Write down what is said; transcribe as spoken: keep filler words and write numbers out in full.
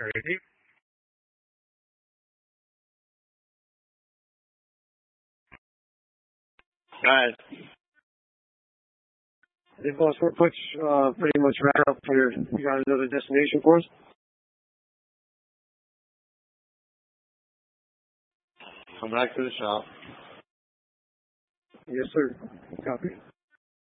Alrighty. Alright. Hey boss, we're pretty, uh, pretty much wrapped up here. You got another destination for us? Come back to the shop. Yes, sir. Copy.